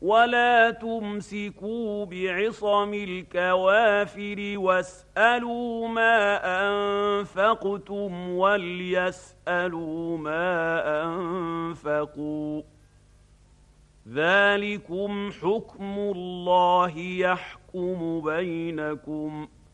ولا تمسكوا بعصم الكوافر واسألوا ما أنفقتم وليسألوا ما أنفقوا ذلكم حكم الله يحكم بينكم